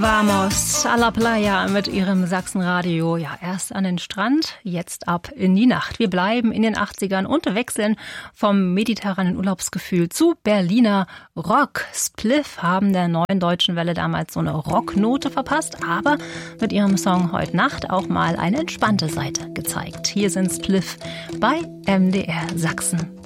Vamos a la playa mit ihrem Sachsenradio. Ja, erst an den Strand, jetzt ab in die Nacht. Wir bleiben in den 80ern und wechseln vom mediterranen Urlaubsgefühl zu Berliner Rock. Spliff haben der Neuen Deutschen Welle damals so eine Rocknote verpasst, aber mit ihrem Song Heut Nacht auch mal eine entspannte Seite gezeigt. Hier sind Spliff bei MDR Sachsen.